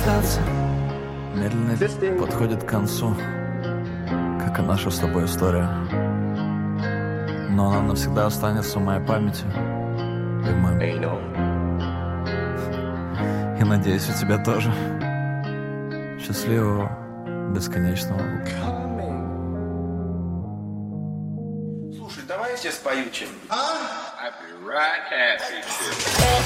остаться. Медленно подходит к концу, как и наша с тобой история. Но она навсегда останется в моей памяти и в моем. И надеюсь, у тебя тоже. Счастливого, бесконечного. Слушай, давай я тебе спою чем-нибудь. I'd be right happy to.